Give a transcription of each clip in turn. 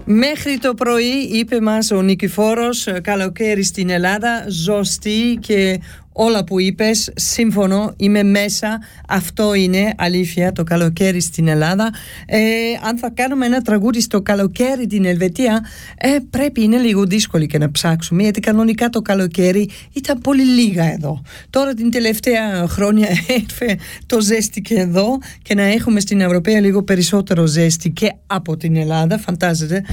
Μέχρι το πρωί είπε μας ο Νικηφόρος, καλοκαίρι στην Ελλάδα, ζωστή και όλα που είπες, σύμφωνο, είμαι μέσα, αυτό είναι αλήθεια, το καλοκαίρι στην Ελλάδα. Αν θα κάνουμε ένα τραγούδι στο καλοκαίρι την Ελβετία, πρέπει, είναι λίγο δύσκολο και να ψάξουμε, γιατί κανονικά το καλοκαίρι ήταν πολύ λίγα εδώ. Τώρα την τελευταία χρόνια έρθει το ζέστη και εδώ, και να έχουμε στην Ευρωπαία λίγο περισσότερο ζέστη και από την Ελλάδα. Φαντάζεται,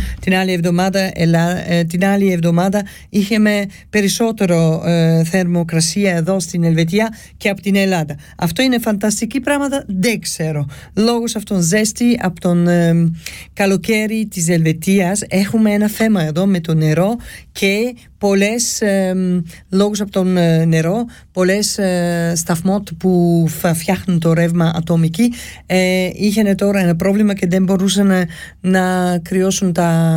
την άλλη εβδομάδα είχαμε περισσότερο θερμοκρασία εδώ στην Ελβετία και από την Ελλάδα. Αυτό είναι φανταστική πράγματα, δεν ξέρω. Λόγω αυτών ζέστη από τον καλοκαίρι της Ελβετίας έχουμε ένα θέμα εδώ με το νερό και πολλές λόγω από τον νερό, πολλές σταθμות που φτιάχνουν το ρεύμα ατομική είχαν τώρα ένα πρόβλημα και δεν μπορούσαν να κρυώσουν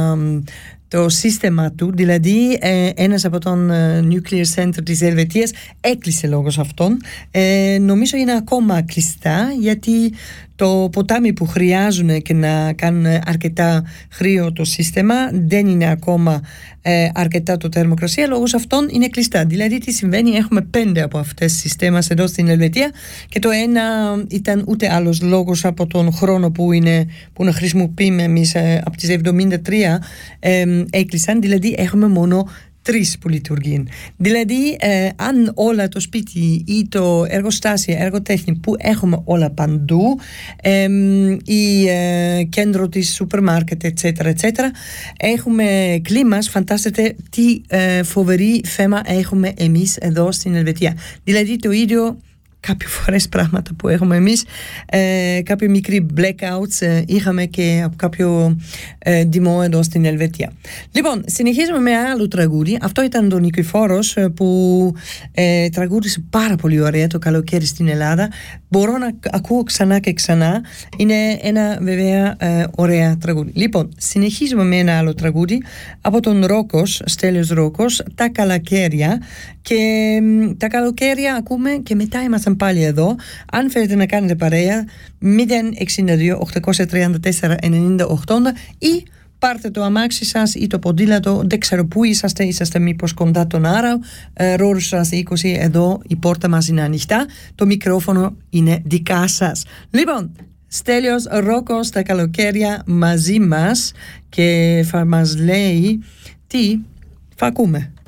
το σύστημα του, δηλαδή ένας από τον Nuclear Center της Ελβετίας έκλεισε λόγω αυτών. Νομίζω είναι ακόμα κλειστά, γιατί το ποτάμι που χρειάζουν και να κάνουν αρκετά χρήο το σύστημα δεν είναι ακόμα αρκετά το θερμοκρασία, λόγω αυτών είναι κλειστά. Δηλαδή τι συμβαίνει, έχουμε 5 από αυτές τις συστήματα εδώ στην Ελβετία και το ένα ήταν ούτε άλλος λόγος από τον χρόνο που να χρησιμοποιούμε εμείς από τις 73 έκλεισαν, δηλαδή έχουμε μόνο 3 που λειτουργούν. Δηλαδή, αν όλα το σπίτι ή το εργοστάσιο, εργοτέχνη που έχουμε όλα παντού, ή κέντρο της σούπερ μάρκετ, etc., έχουμε κλίμας, φαντάζεστε τι φοβερή θέμα έχουμε εμείς εδώ στην Ελβετία. Δηλαδή, το ίδιο κάποιες φορές πράγματα που έχουμε εμείς, κάποιοι μικροί blackouts είχαμε και από κάποιο δημό εδώ στην Ελβετία. Λοιπόν, συνεχίζουμε με άλλο τραγούδι. Αυτό ήταν τον Νικηφόρος που τραγούδισε πάρα πολύ ωραία το καλοκαίρι στην Ελλάδα. Μπορώ να ακούω ξανά και ξανά. Είναι ένα βέβαια ωραία τραγούδι. Λοιπόν, συνεχίζουμε με ένα άλλο τραγούδι από τον Ρόκος, Στέλιος Ρόκος, τα καλοκαίρια. Και τα καλοκαίρια ακούμε και μετά ήμασταν πάλι εδώ. Αν θέλετε να κάνετε παρέα, 062-834-90-80 ή πάρτε το αμάξι σας ή το ποδήλατο, δεν ξέρω πού είσαστε μήπως κοντά τον Άραου, Ρόρουσας 20, εδώ η πόρτα μας είναι ανοιχτά, το μικρόφωνο είναι δικά σας. Λοιπόν, Στέλιος Ρόκος, τα καλοκαίρια μαζί μας, και θα μας λέει τι θα ακούμε.